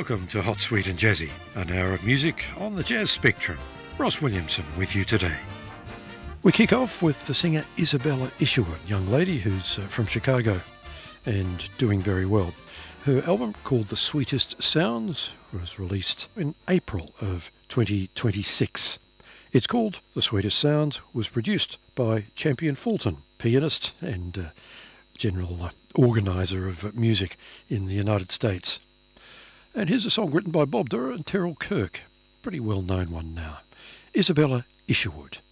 Welcome to Hot, Sweet and Jazzy, an hour of music on the jazz spectrum. Ross Williamson with you today. We kick off with the singer Isabella Isherwood, young lady who's from Chicago and doing very well. Her album, called The Sweetest Sounds, was released in April of 2026. It's called The Sweetest Sounds, was produced by Champion Fulton, pianist and general organiser of music in the United States. And here's a song written by Bob Dura and Terrell Kirk, pretty well known one now. Isabella Isherwood.